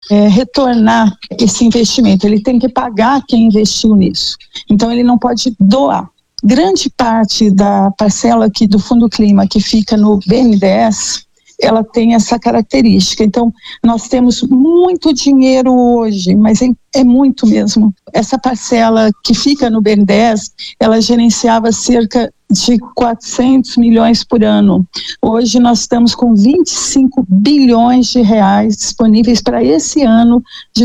retornar esse investimento, ele tem que pagar quem investiu nisso. Então ele não pode doar. Grande parte da parcela aqui do Fundo Clima que fica no BNDES, ela tem essa característica. Então, nós temos muito dinheiro hoje, mas é muito mesmo. Essa parcela que fica no BNDES, ela gerenciava cerca de 400 milhões por ano. Hoje nós estamos com 25 bilhões de reais disponíveis para esse ano de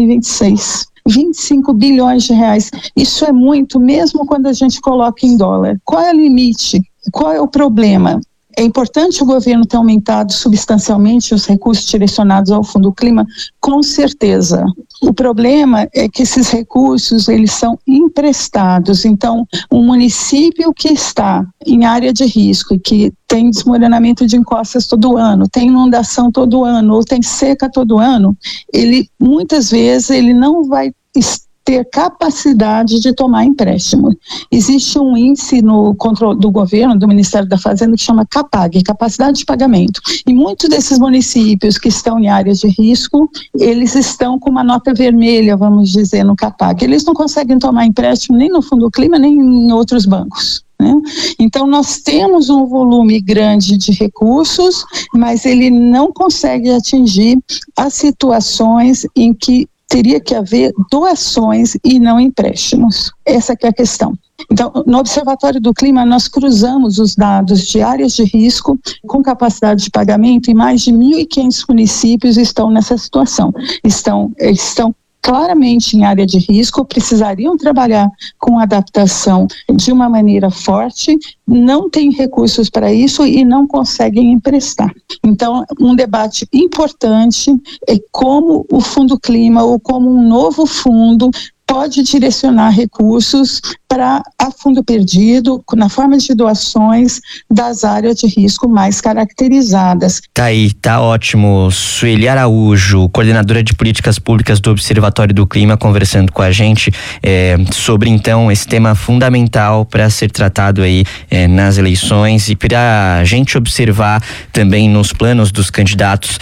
2026. 25 bilhões de reais. Isso é muito, mesmo quando a gente coloca em dólar. Qual é o limite? Qual é o problema? É importante o governo ter aumentado substancialmente os recursos direcionados ao Fundo Clima, com certeza. O problema é que esses recursos, eles são emprestados. Então, um município que está em área de risco e que tem desmoronamento de encostas todo ano, tem inundação todo ano, ou tem seca todo ano, ele, muitas vezes, ele não vai ter capacidade de tomar empréstimo. Existe um índice no controle do governo, do Ministério da Fazenda, que chama CAPAG, capacidade de pagamento. E muitos desses municípios que estão em áreas de risco, eles estão com uma nota vermelha, vamos dizer, no CAPAG. Eles não conseguem tomar empréstimo nem no Fundo Clima, nem em outros bancos. Então nós temos um volume grande de recursos, mas ele não consegue atingir as situações em que teria que haver doações e não empréstimos. Essa que é a questão. Então, no Observatório do Clima, nós cruzamos os dados de áreas de risco com capacidade de pagamento e mais de 1.500 municípios estão nessa situação. Estão claramente em área de risco, precisariam trabalhar com adaptação de uma maneira forte, não têm recursos para isso e não conseguem emprestar. Então, um debate importante é como o Fundo Clima ou como um novo fundo pode direcionar recursos para a fundo perdido, na forma de doações das áreas de risco mais caracterizadas. Tá aí, tá ótimo. Sueli Araújo, coordenadora de políticas públicas do Observatório do Clima, conversando com a gente sobre, então, esse tema fundamental para ser tratado aí nas eleições e para a gente observar também nos planos dos candidatos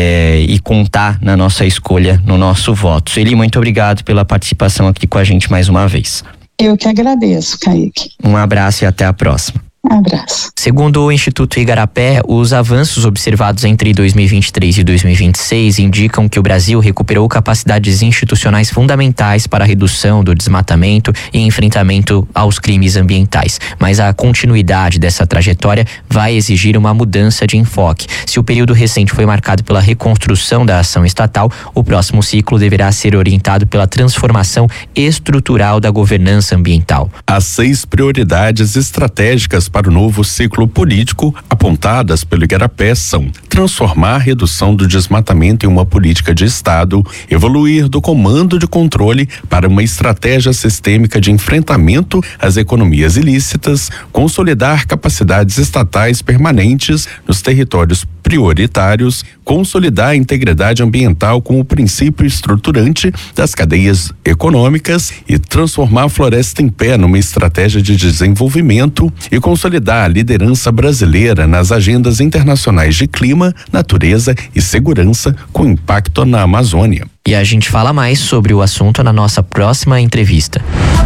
e contar na nossa escolha, no nosso voto. Sueli, muito obrigado pela participação aqui com a gente mais uma vez. Eu que agradeço, Kaique. Um abraço e até a próxima. Um abraço. Segundo o Instituto Igarapé, os avanços observados entre 2023 e 2026 indicam que o Brasil recuperou capacidades institucionais fundamentais para a redução do desmatamento e enfrentamento aos crimes ambientais. Mas a continuidade dessa trajetória vai exigir uma mudança de enfoque. Se o período recente foi marcado pela reconstrução da ação estatal, o próximo ciclo deverá ser orientado pela transformação estrutural da governança ambiental. As 6 prioridades estratégicas para o novo ciclo político apontadas pelo Igarapé são: transformar a redução do desmatamento em uma política de Estado, evoluir do comando de controle para uma estratégia sistêmica de enfrentamento às economias ilícitas, consolidar capacidades estatais permanentes nos territórios prioritários, consolidar a integridade ambiental como princípio estruturante das cadeias econômicas e transformar a floresta em pé numa estratégia de desenvolvimento e consolidar a liderança brasileira nas agendas internacionais de clima, natureza e segurança com impacto na Amazônia. E a gente fala mais sobre o assunto na nossa próxima entrevista.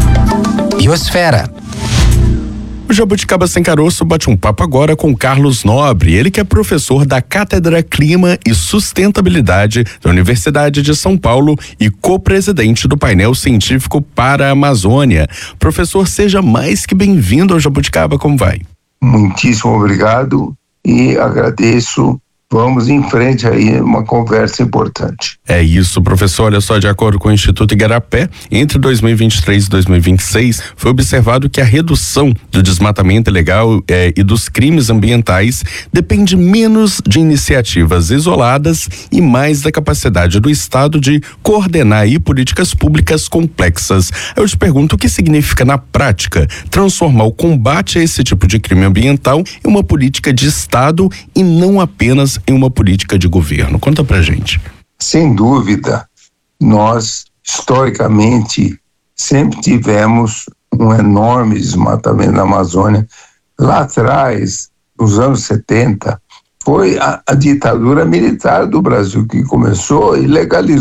Biosfera. O Jabuticaba Sem Caroço bate um papo agora com Carlos Nobre, ele que é professor da Cátedra Clima e Sustentabilidade da Universidade de São Paulo e co-presidente do painel científico para a Amazônia. Professor, seja mais que bem-vindo ao Jabuticaba, como vai? Muitíssimo obrigado e agradeço. Vamos em frente aí, uma conversa importante. É isso, professor. Olha só, de acordo com o Instituto Igarapé, entre 2023 e 2026, foi observado que a redução do desmatamento ilegal e dos crimes ambientais depende menos de iniciativas isoladas e mais da capacidade do Estado de coordenar aí políticas públicas complexas. Eu te pergunto, o que significa na prática transformar o combate a esse tipo de crime ambiental em uma política de Estado e não apenas em uma política de governo? Conta pra gente. Sem dúvida, nós historicamente sempre tivemos um enorme desmatamento na Amazônia. Lá atrás, nos anos 70, foi a ditadura militar do Brasil que começou e legalizou